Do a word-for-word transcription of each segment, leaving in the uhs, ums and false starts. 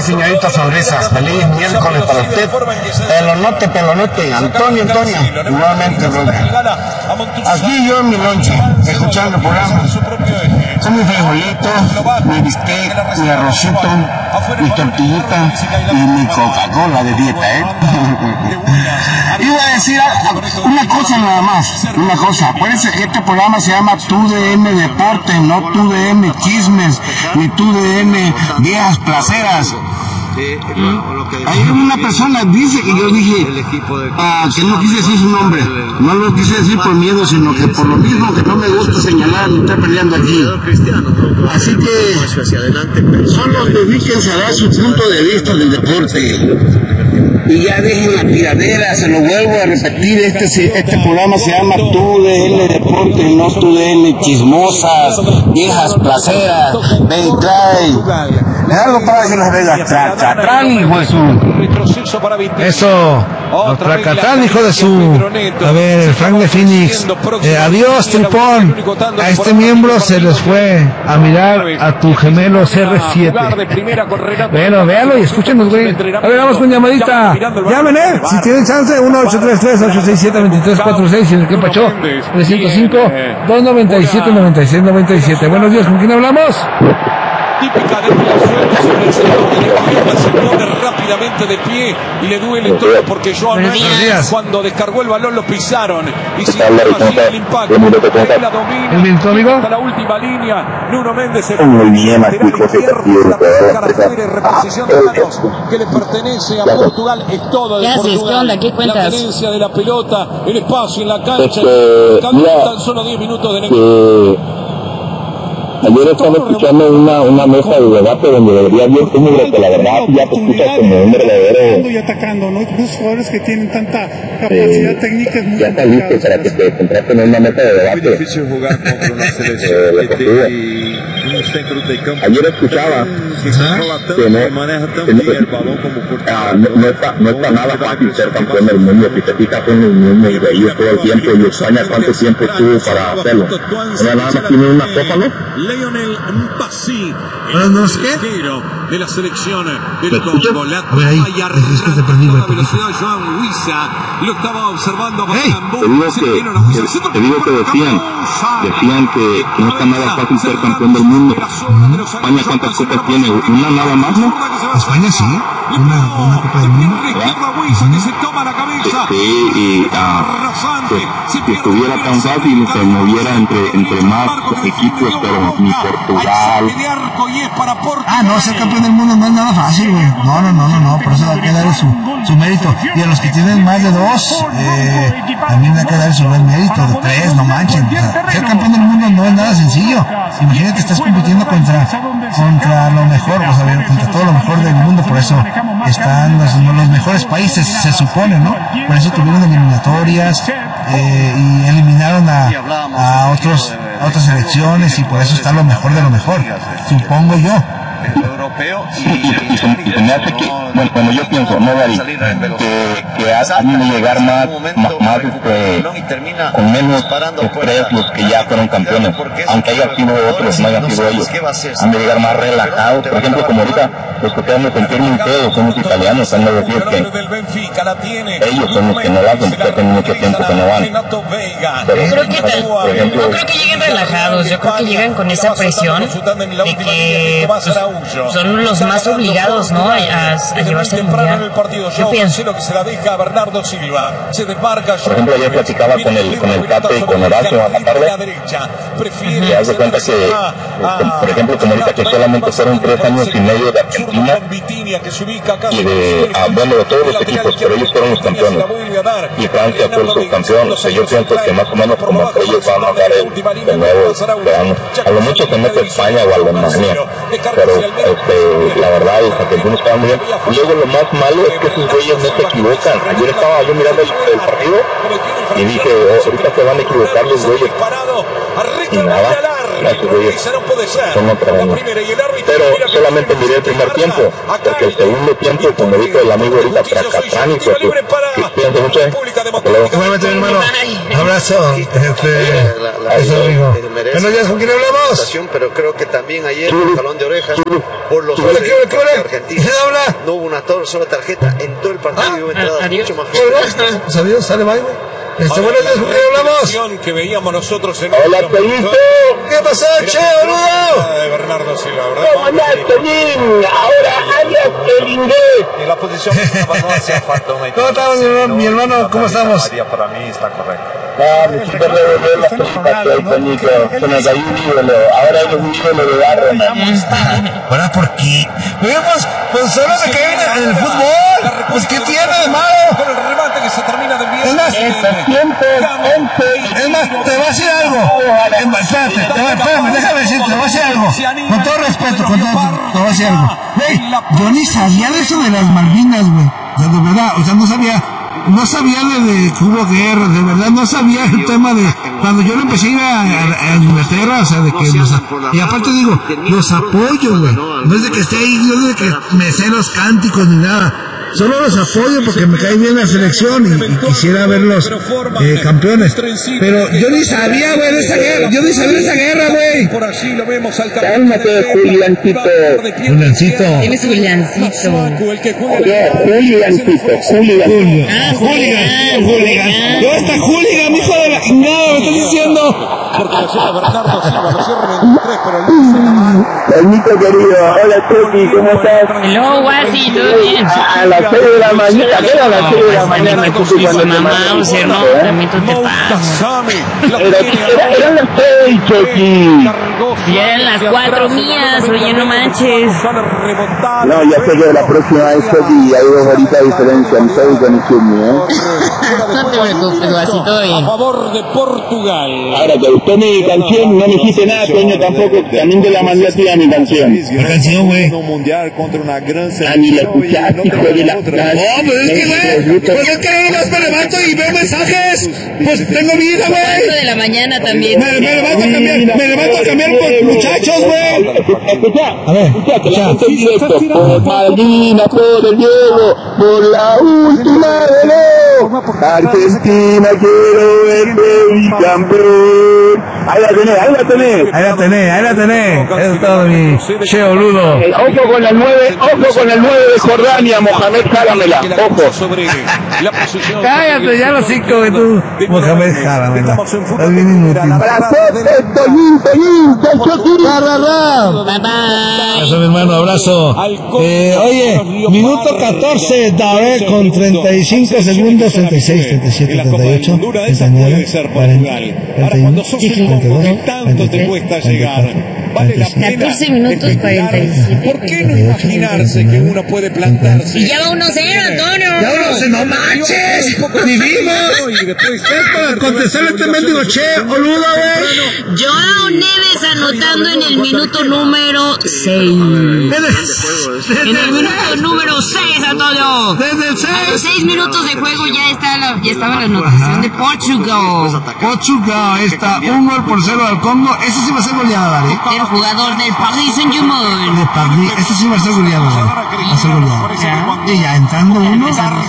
señorita Sonrisas, feliz miércoles para usted. Pelonote, pelonote, Antonio, Antonio, nuevamente, aquí yo en mi lonche, escuchando el programa, con mi frijolito, mi bistec, mi arrocito, mi tortillita y mi Coca-Cola de dieta, ¿eh? Iba a decir una cosa nada más, una cosa. Acuérdense que este programa se llama T U D M Deporte, no T U D M Chismes, ni T U D M Viejas Placeras. Hay una persona dice que yo dije ah, que no quise decir su nombre, no lo quise decir por miedo, sino que por lo mismo que no me gusta señalar ni estar peleando aquí. Así que solo dedíquense a dar su punto de vista del deporte. Y ya dejen la tiradera, se lo vuelvo a repetir, este este programa se llama T U D M Deporte, no T U D M Chismosas, Viejas Placeras, ven, trae. Algo para que nos vea, Tracatrán, hijo de su... Eso, los Tracatrán, hijo de su... A ver, el Frank de Phoenix. Eh, adiós, Tripón. A este miembro se les fue a mirar a tu gemelo C R siete. Bueno, véalo y escúchenos, güey. A ver, vamos con llamadita. Llamen, eh. Si tienen chance, uno ocho tres tres, ocho seis siete, dos tres cuatro seis. Y en el que pachó, tres cero cinco, dos nueve siete, nueve seis nueve siete. Buenos días, ¿con quién hablamos? Típica de la suerte sobre el sector de la izquierda, se pone rápidamente de pie y le duele todo porque Joan Méndez cuando descargó el balón lo pisaron y sin allí el impacto la domina hasta la última línea. Nuno Méndez se muy bien aquí la reposición de manos que le pertenece a Portugal, es todo de Portugal. La tenencia de la pelota, el espacio en la cancha, tan solo diez minutos de negocio. Ayer estaba escuchando una, una mesa de debate donde debería haber como que la verdad ya te escuchas como un verdadero y atacando, ¿no? Dos jugadores que tienen tanta capacidad eh, técnica es muy ya está listo para que te encontraste en una mesa de debate. Muy difícil jugar contra una selección que tiene un centro de campo. Ayer escuchaba que no, que no, ah, no, no, está, no está nada fácil ser campeón del mundo. Si te fijas en los mismos de ellos todo el tiempo, y España cuánto tiempo tuvo para hacerlo. Nada más tiene una copa, ¿no? Lionel Mbassi, el ¿no es qué? de la selección del Congo. La a ver, ahí, es que te perdí, güey. Velocidad Joan Huiza lo estaba observando. Hey, te digo que, que, te digo que decían, decían que no está nada fácil ser campeón del mundo. Uh-huh. España cuántas copas tiene, una nada más, ¿no? España sí, una, una copa del mundo. Sí, y uh, pues, si estuviera tan fácil se moviera entre, entre más equipos, pero ni Portugal. Ah, no, ser campeón del mundo no es nada fácil, güey. No, no, no, no, no, por eso va a quedar su, su mérito. Y a los que tienen más de dos, eh, también va a quedar su buen mérito, de tres, no manchen. O sea, ser campeón del mundo no es nada sencillo. Imagínate, estás compitiendo contra, contra lo mejor, o sea, contra todo lo mejor del mundo, por eso están los, los mejores países, se supone, ¿no? Por eso tuvieron eliminatorias eh, y eliminaron a, a otros a otras selecciones y por eso está lo mejor de lo mejor, supongo yo. Europeo y, y, y, se, y se me hace que, bueno, cuando yo pienso, no Dari, que, que han de llegar más, más, más este, con menos estrés los que ya fueron campeones, aunque haya sido otros, no hayan sido ellos, han de llegar más relajados, por ejemplo, como ahorita los que quedan de sentir un pedo son los italianos, han de decir que ellos son los que no lo hacen, porque hacen mucho tiempo que no van. Pero, yo creo que tal, por ejemplo, no creo que lleguen relajados, yo creo que llegan con esa presión de que pues, son los más obligados, ¿no? A, a llevarse el mundial. Yo pienso. Por ejemplo, ayer platicaba con el con el Tate y con Horacio a la tarde. Y haz de cuenta que, este, por ejemplo, como ahorita que solamente fueron tres años y medio de Argentina y de, ah, bueno, de todos los equipos, pero ellos fueron los campeones. Y Francia fue el subcampeón. O sea, yo pienso que más o menos como entre ellos van a dar el, de nuevo, veamos. A lo mucho se mete España o Alemania, pero este, la verdad, los argentinos estaban muy bien. Y luego lo más malo es que esos güeyes no se equivocan. Ayer estaba yo mirando el, el partido y dije, oh, ahorita se van a equivocar los güeyes. Y nada, esos güeyes son otra vez. Pero solamente miré el primer tiempo, porque el segundo tiempo, como dijo el amigo ahorita, Tracatrán, y pues, cuídense mucho, ¿eh? Hasta luego. Igualmente, mi hermano, un abrazo. Este, eso, amigo. Buenos días, ¿con quién hablamos? Pero creo que también ayer el balón de orejas. por los goles de Argentina. No hubo una sola tarjeta en todo el partido y hubo entradas mucho más fuertes. ¿Sabías? ¿Sale baile? Este, buenos días, ¿por qué hablamos? Que veíamos nosotros en Hola, Toñito. ¿Qué pasó, che, boludo? de Bernardo Silva, ¿verdad? ¿Cómo andás, Toñín? Ahora hablas el inglés. En la posición que estaba no hacía falta una ¿Cómo estamos, mi hermano? Mi hermano, ¿cómo estamos? Para mí está correcto. Ah, me super revolver las cositas que hay, Toñito. Se me cayó un ídolo. Ahora hay un ídolo de barro, man. ¿Ahora por qué? Pues, pues solo me caen en el fútbol. Pues, ¿qué tiene de malo? Con el remate que se termina de bien. Es más, es más, te voy a decir algo. Es más, espérate, te voy, espérame, déjame decir, te voy a decir algo. Con todo respeto, con todo, te voy a decir algo. Güey, yo ni sabía de eso de las Malvinas, güey. O sea, de verdad, o sea, no sabía. No sabía de, de que hubo guerra, de verdad, no sabía el tema de cuando yo lo empecé a ir a, a, a Inglaterra, o sea, de que los, y aparte digo, los apoyo, güey, no es de que esté ahí, no es de que me sé los cánticos ni nada, solo los apoyo porque me cae bien la selección y, y quisiera verlos eh, campeones, pero yo ni sabía, güey, de esa guerra, yo ni sabía de esa guerra, güey. Por allí lo vemos al Cálmate, Juliancito. Juliancito. ¿Quién es Juliancito? el que juega. No, Juliancito, Julian. Julio. Ah, Hooligan, Hooligan. Yo está Hooligan, hijo de la chingada, me estás diciendo. Porque lo cierra Bernardo Silva, lo cierra veintitrés, pero el Toñito querido, hola Chucky, ¿cómo estás? Hello, Guasi, ¿todo bien? A las seis de la mañana, ¿qué era a las seis de la mañana? Chucky, cuando te Mamá, mandé o sea, un no, mensaje, ¿eh? también tú te pasas. Era, era, eran las seis, Chucky. Ya eran las cuatro mías, oye, no manches. No, ya sé que la próxima vez, Chucky, hay dos horitas de diferencia, no estoy con el Chucky, ¿eh? No te preocupes, Guasi, todo bien. A favor de Portugal. Ahora, ¿te gustó mi canción? No me dijiste nada, Toño, tampoco. También te la mandé a ti a mi canción. La canción, güey. A ni la escuchaste, hijo de la... No, pues es que, güey, pues es que no nomás me levanto y veo mensajes. Pues tengo vida, güey. cuatro de la mañana también. Me, me levanto a cambiar, me levanto a cambiar por muchachos, güey. Escucha, A ver, escucha, que la escucha. gente en directo. Por Malvina, por el Diego, por la última de Leo. Argentina, quiero verte bicampeón. Ahí la tenés, ahí la tenés. Ahí la tenés, ahí la tenés. Eso es todo, mi che, boludo. Eh, ojo con el nueve, ojo con el nueve de Jordania, Mohamed Járamela. Ojo. Cállate, ya los cinco de tú. Mohamed Járamela. Estás bien inútil. Abrazote, Toñín, Toñín, del Chucky. Bye bye. Eso, mi hermano, abrazo. Eh, oye, minuto catorce, David con treinta y cinco segundos, treinta y seis, treinta y siete, treinta y ocho, treinta y nueve, cuarenta, treinta y uno, treinta y dos, treinta y tres, treinta y cuatro, catorce minutos cuarenta y siete. ¿Por qué no imaginarse que uno puede plantarse? Y ya va uno cero, Antonio. Ya uno se no manches, vivimos. Es para contestarle este mendigo che, boludo, güey. Joao Neves anotando en el minuto número seis. En el minuto número seis, Antonio. Desde el A los seis. seis minutos de juego ya está la, ya estaba la anotación de Portugal. Portugal, ahí está, un gol por cero al Congo. Ese sí va a ser goleado, ¿eh? El jugador del Paris Saint-Germain. De París, ese sí va a ser goleado, ¿eh? Va a ser goleado. Y ya entrando uno.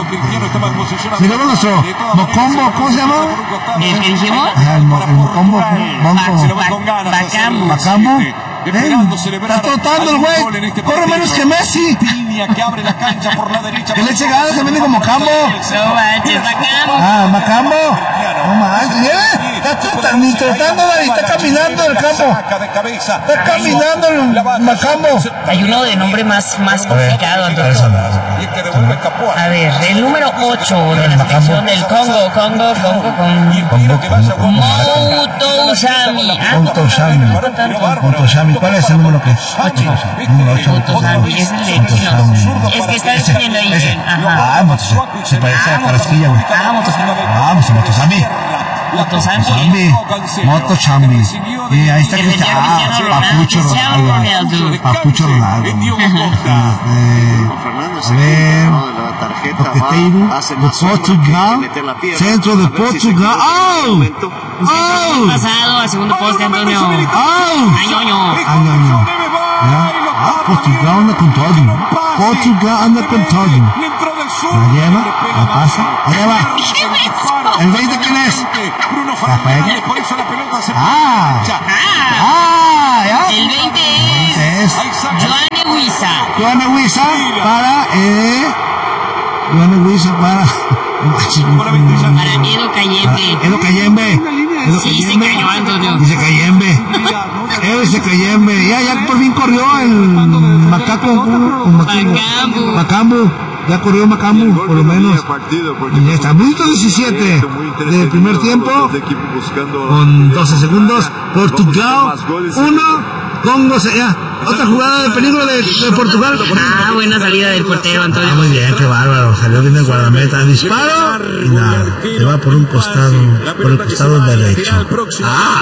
Y luego nuestro Mocombo, ¿cómo se llama? ¿El que dijimos? Ah, el, Mo- el Mocombo, Monco. Bacambo. Macambo. Eh, está trotando el güey. Corre menos que Messi. Que abre la cancha por la derecha. Que le eche ganas también de como Macambo. No manches, Bacambo. Ah, Macambo. No manches, ¿eh? Está trotando, ni trotando, David, está caminando el campo. Está caminando el Macambo. Hay uno de nombre más, más complicado, Antonio. A ver, el número ocho de la selección del Congo, Congo, Congo, con Moutoussamy. Ah, Moutoussamy. Moutoussamy, ¿cuál es el número que? ocho. Número ocho. Moutoussamy, es el de chino. Es que está escribiendo ahí. Ese. Ajá. Ah, Moutoussamy. Se parece a Carrasquilla, güey. Ah, Moutoussamy. Vamos, Moutoussamy. Moutoussamy. Moutoussamy. Y ahí está Cristiano. Ah, Papucho Ronaldo. Papucho Ronaldo. A ver. Toqueteiro de Portugal. Centro de Portugal. ¡Oh! ¡Oh! Pasado al segundo poste, Antonio. ¡Oh! Añoño. Añoño. ¿Ya? Ah, Portugal anda con todo. Portugal anda con todo. La lleva, la pasa. Allá va. ¿El veinte quién es? Rafael. Ah. Ah, ya. El veinte es Es Johnny Joana Huiza para, eh, Joana Huiza para, para Edo Cayembe. Edo Cayembe. Edo Sí, Cayembe. se cayó, Antonio. Dice Cayembe. Edo dice Cayembe. Ya, ya por fin corrió el macaco. Macambu. Macambu. Ya corrió Macambu, por lo menos. Y ya está. Minuto diecisiete del primer tiempo. Con doce segundos. Portugal uno. Congo ya. Otra jugada de peligro de, de Portugal. Ah, buena salida del portero, Antonio. Ah, muy bien, qué bárbaro. Salió bien el guardameta. Disparo. Y nada. Se va por un costado. Por el costado derecho. Ah.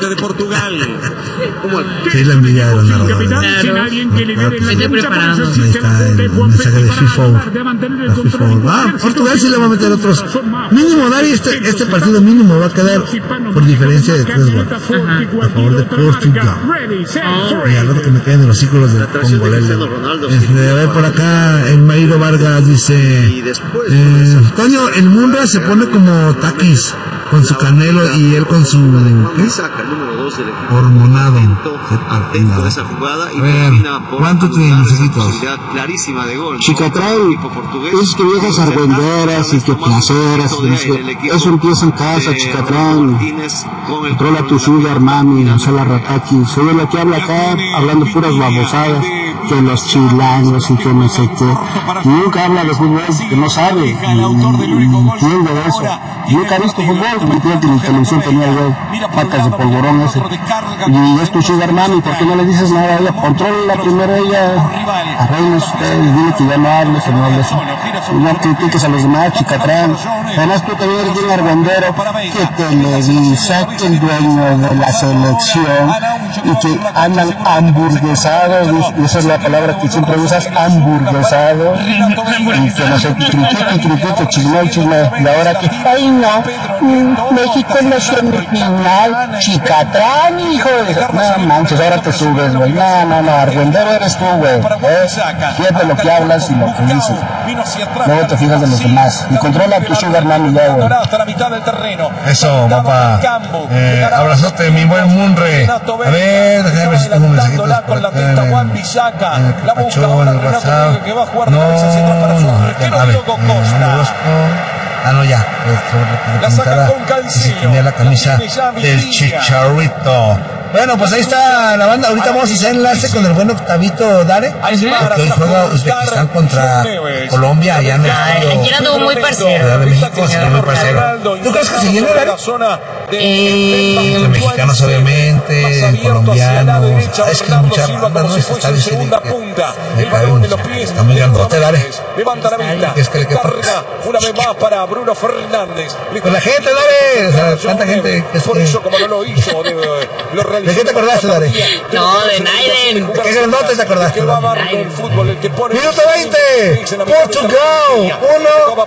Sí, la envidia de los narradores. Vete preparado. Ahí está el mensaje de FIFA. La FIFA. Ah, Portugal sí le va a meter otros. Mínimo, Dari, este, este partido mínimo va a quedar por diferencia de tres goles. A favor de Portugal. Y al rato que me queden en los círculos del Congolele. Este, a ver, por acá, el Marido Vargas dice: eh, Toño, el Munra se pone como taquis con su Canelo y él con su ¿qué? Hormonado. A ver, ¿cuánto te mensajitos? Chicatrán, es que viejas argüenderas y que placeras, eso empieza en casa, Chicatrán. Controla tu sugar, mami, no sea la ratachi. Soy la que habla acá, hablando puras babosadas, que los chilangos y que no sé qué. Y nunca habla de fútbol, que no sabe, entiende de eso. Nunca ha visto fútbol, me entiende que en la televisión tenía el güey, patas de polvorón ese. Y es tu sugar, mami, ¿por qué no le dices nada a ella? Controla primero ella, arreglen ustedes, dile que ya no hables o no hables. No critiques a los demás, Chicatrán. Además tú también eres un argüendero que Televisa, que el dueño de la selección, y que andan hamburguesados, y esa es la palabra que siempre usas, hamburguesado, y que no sé, critique, critique, chisme, chisme, y ahora que, ay no, México no es semifinal, Chicatrán, hijo de... No manches, ahora te subes, güey, no, no, no, argüendero eres tú, güey, ¿eh? Fíjate lo que hablas y lo que dices, luego te fijas de los demás, y controla tu sugar mami ya, güey. Eso, papá. Eh, abrazote, mi buen Munre. A ver, déjame ver si tengo mensajitos por acá en el Capachón, el WhatsApp. No, no, a ver, ah, no, ya. La saca con Calcio. La camisa del Chicharrito. Bueno, pues ahí está la banda. Ahorita vamos a hacer enlace con el buen Octavito Dare, porque hoy juega Uzbekistán contra Colombia allá en el estadio. Aquí anduvo muy parcero. De México, se muy parcero. ¿Tú crees que se llena, Dare? Eh, Entre mexicanos, obviamente, colombianos. Es que hay mucha banda, ¿no? Ese estadio se me cae. Está muy grandote, Dare. Es que le queda una vez más para Bruno Fernández. Con la gente, Dare. O sea, tanta gente. Por eso, como no lo hizo, lo ¿de qué te acordaste, Dare? No, de Naiden. ¿De qué grandote te acordaste? Minuto veinte. Portugal uno.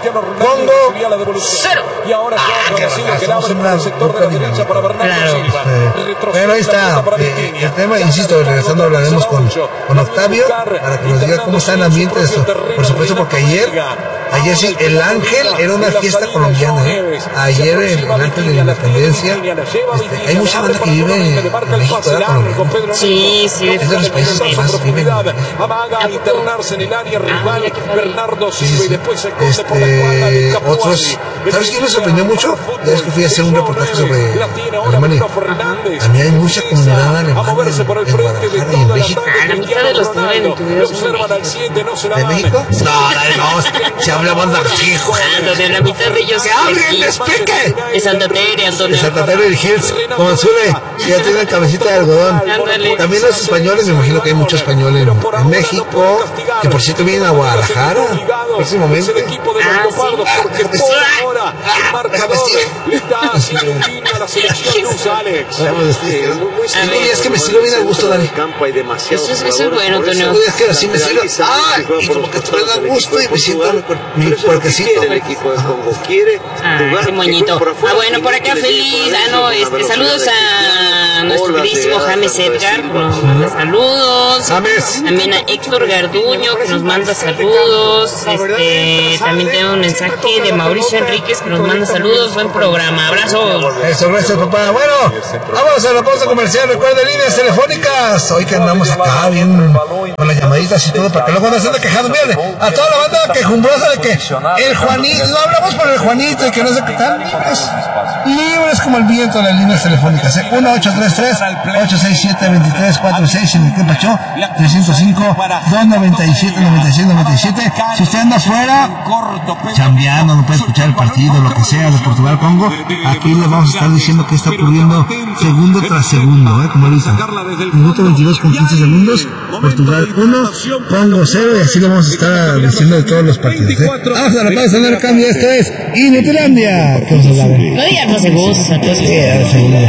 Congo cero. Y ahora ya que abre por el sector de la derecha para Bernardo Silva. Pero ahí está. Eh, el tema, insisto, regresando hablaremos con, con Octavio para que nos diga cómo está el ambiente. Esto. Por supuesto, porque ayer, ayer sí, el Ángel era una fiesta colombiana. ¿eh? Ayer el, el Ángel de la Independencia. Este, hay mucha banda que vive en México, ¿verdad? Sí, sí. Es de los países que más viven. Amaga a internarse en el área rival. Bernardo Silva y después se este, otros. ¿Sabes quién me sorprendió mucho? Ya es que fui a hacer un reportaje sobre Alemania. A mí hay mucha comunidad alemana en, en Guadalajara y en México. Ah, la mitad de los que no ven tuvieron ¿De México? No, no, se habla más de México. Antonio, la mitad de ellos. ¡Que hablen, explique! De Santa Tere, Antonio. De Santa Tere y Hills, como Zule, que ya tienen cabecita de algodón. También los españoles, me imagino que hay muchos españoles en, en México, que por cierto vienen a Guadalajara próximamente. Ah, sí. Ahora, el marcador le está haciendo un guiño a la selección rusa, Alex. Y es que me sigo bien a gusto, Dani. Eso es, eso es bueno, Antonio. Es que así me sigo. Ah, y como que te da gusto y me siento Mi puerquecito. El equipo de Congo quiere ah, jugar qué moñito. Ah, bueno, por acá feliz. Ah, no, este, saludos a nuestro queridísimo James Edgar, que nos manda saludos. James. También a Héctor Garduño, que nos manda saludos. Este, también tenemos un mensaje de Mauricio Enríquez, que nos manda saludos. Buen programa. Abrazos. Eso, gracias, papá. Bueno, vamos a la pausa comercial. Recuerden líneas telefónicas. Hoy que andamos acá bien con las llamaditas y todo, para que luego no se ande quejando. Miren, a toda la banda quejumbrosa de que el Juanito, no hablamos por el Juanito y que no se están libres, libres como el viento las líneas telefónicas. ¿eh? uno ocho tres tres, ocho seis siete, dos tres cuatro seis en el que Pachó, tres cero cinco, dos nueve siete, nueve seis nueve siete. Si usted anda afuera, chambeando, no puede escuchar el partido, lo que sea, de Portugal-Congo, aquí le vamos a estar diciendo que está ocurriendo segundo tras segundo, ¿eh? Como ahorita. Minuto veintidós con quince segundos, Portugal uno, Congo cero, y así le vamos a estar diciendo de todos los partidos. ¿eh? Vamos a la pausa, no cambio, esto es Inutilandia. ¿Qué vamos a hablar? No digas no segundos, entonces.